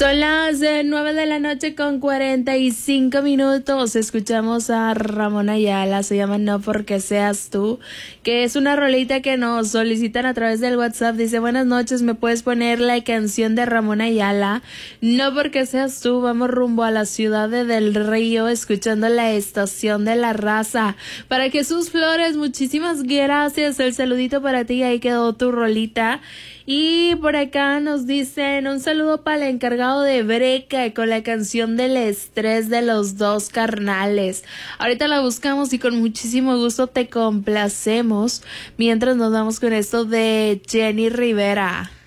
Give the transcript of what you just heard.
Son las 9 de la noche con 45 minutos. Escuchamos a Ramón Ayala, se llama No Porque Seas Tú, que es una rolita que nos solicitan a través del WhatsApp. Dice: buenas noches, ¿me puedes poner la canción de Ramón Ayala? No Porque Seas Tú. Vamos rumbo a la ciudad de Del Río, escuchando la estación de la raza. Para Jesús Flores, muchísimas gracias. El saludito para ti, ahí quedó tu rolita. Y por acá nos dicen un saludo para el encargado de Breca con la canción del estrés de Los Dos Carnales. Ahorita la buscamos y con muchísimo gusto te complacemos mientras nos vamos con esto de Jenny Rivera.